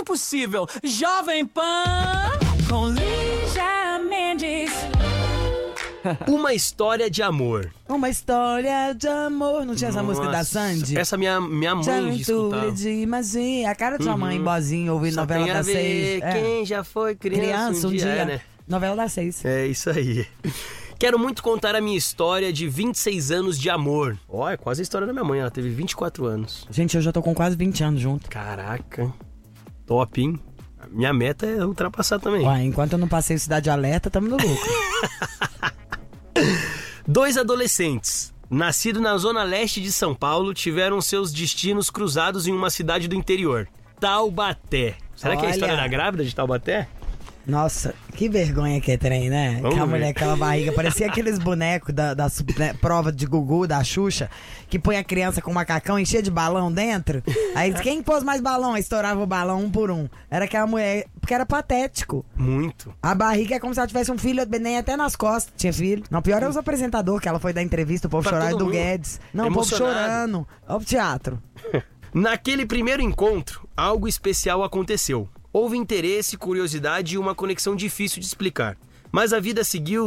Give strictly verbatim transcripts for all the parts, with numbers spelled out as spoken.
possível. Jovem Pan com Lígia Mendes. Uma história de amor. Uma história de amor. Não tinha essa Nossa, música da Sandy? Essa minha, minha mãe escutava. de magia. A cara de sua Uhum. mãe, bozinha, ouvindo Só novela tem a das ver seis. É. Quem já foi criança, Criança um dia. é, né? Novela das seis. É isso aí. Quero muito contar a minha história de vinte e seis anos de amor. Ó, é quase a história da minha mãe. Ela teve vinte e quatro anos. Gente, eu já tô com quase vinte anos junto. Caraca. Top, hein? A minha meta é ultrapassar também. Ó, enquanto eu não passei o Cidade Alerta, tamo no lucro. Dois adolescentes, nascidos na zona leste de São Paulo, tiveram seus destinos cruzados em uma cidade do interior, Taubaté. Será que é a Olha. história da grávida de Taubaté? Nossa, que vergonha que é trem, né? Vamos Aquela ver. mulher, aquela barriga. Parecia aqueles bonecos da, da né, prova de Gugu, da Xuxa, que põe a criança com um macacão enchia de balão dentro. Aí quem pôs mais balão? Aí estourava o balão um por um. Era aquela mulher, porque era patético. Muito. A barriga é como se ela tivesse um filho, nem até nas costas tinha filho. Não, pior é os apresentadores, que ela foi dar entrevista, o povo Pra chorar todo do mundo. Guedes. Não, o povo Emocionado. chorando. Ó o teatro. Naquele primeiro encontro, algo especial aconteceu. Houve interesse, curiosidade e uma conexão difícil de explicar. Mas a vida seguiu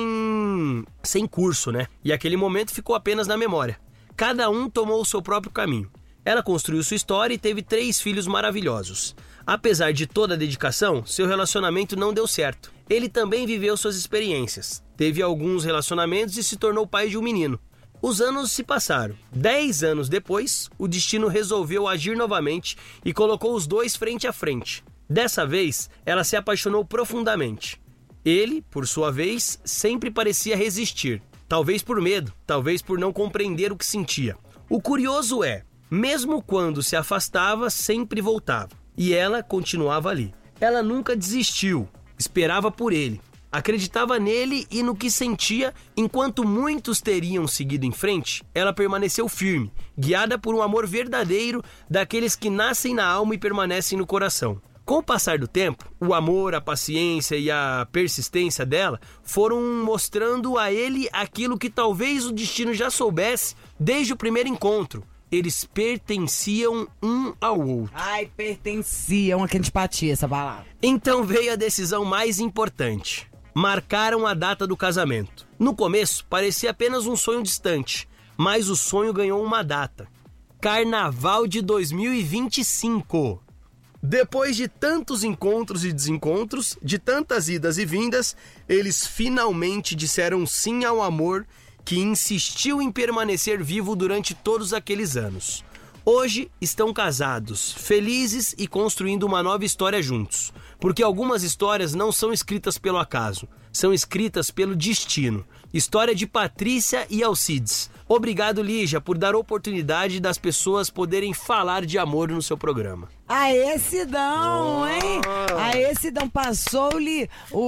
sem... sem curso, né? E aquele momento ficou apenas na memória. Cada um tomou o seu próprio caminho. Ela construiu sua história e teve três filhos maravilhosos. Apesar de toda a dedicação, seu relacionamento não deu certo. Ele também viveu suas experiências. Teve alguns relacionamentos e se tornou pai de um menino. Os anos se passaram. Dez anos depois, o destino resolveu agir novamente e colocou os dois frente a frente. Dessa vez, ela se apaixonou profundamente. Ele, por sua vez, sempre parecia resistir. Talvez por medo, talvez por não compreender o que sentia. O curioso é, mesmo quando se afastava, sempre voltava. E ela continuava ali. Ela nunca desistiu, esperava por ele. Acreditava nele e no que sentia, enquanto muitos teriam seguido em frente, ela permaneceu firme, guiada por um amor verdadeiro daqueles que nascem na alma e permanecem no coração. Com o passar do tempo, o amor, a paciência e a persistência dela foram mostrando a ele aquilo que talvez o destino já soubesse desde o primeiro encontro. Eles pertenciam um ao outro. Ai, pertencia, uma antipatia essa palavra. Então veio a decisão mais importante. Marcaram a data do casamento. No começo, parecia apenas um sonho distante, mas o sonho ganhou uma data. Carnaval de dois mil e vinte e cinco. Depois de tantos encontros e desencontros, de tantas idas e vindas, eles finalmente disseram sim ao amor que insistiu em permanecer vivo durante todos aqueles anos. Hoje estão casados, felizes e construindo uma nova história juntos. Porque algumas histórias não são escritas pelo acaso, são escritas pelo destino. História de Patrícia e Alcides. Obrigado, Lígia, por dar oportunidade das pessoas poderem falar de amor no seu programa. Aê, Sidão, hein? Aê, Sidão, passou-lhe o,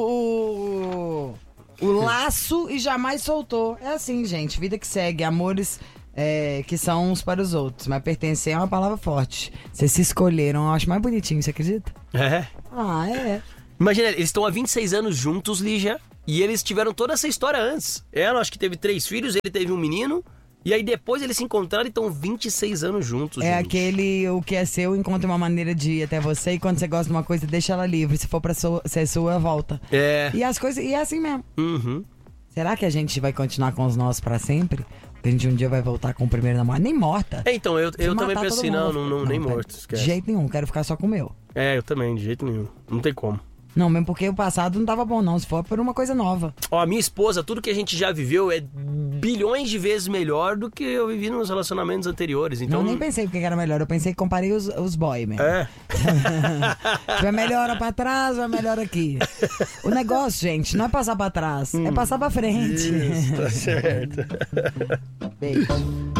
o, o laço e jamais soltou. É assim, gente, vida que segue, amores é, que são uns para os outros, mas pertencer é uma palavra forte. Vocês se escolheram, eu acho mais bonitinho, você acredita? É? Ah, é. Imagina, eles estão há vinte e seis anos juntos, Lígia, e eles tiveram toda essa história antes. Ela, acho que teve três filhos, ele teve um menino, e aí depois eles se encontraram e estão vinte e seis anos juntos, É gente. aquele, o que é seu, encontra uma maneira de ir até você, e quando você gosta de uma coisa, deixa ela livre. Se for pra sua, ser sua, volta. É. E as coisas, e é assim mesmo. Uhum. Será que a gente vai continuar com os nossos pra sempre? A gente um dia vai voltar com o primeiro namorado? Nem morta. É, então, eu, Se eu também matar penso todo assim, não, mundo. não, não, nem pera, morto, De esquece. jeito nenhum, quero ficar só com o meu. É, eu também, de jeito nenhum. Não tem como. Não, mesmo porque o passado não tava bom não, se for por uma coisa nova. Ó, a minha esposa, tudo que a gente já viveu é bilhões de vezes melhor do que eu vivi nos relacionamentos anteriores, então... Não, nem pensei porque era melhor, eu pensei que comparei os, os boy mesmo. É. Vai melhor pra trás, vai melhor aqui. O negócio, gente, não é passar pra trás, é passar pra frente. Isso, tá certo. Beijo.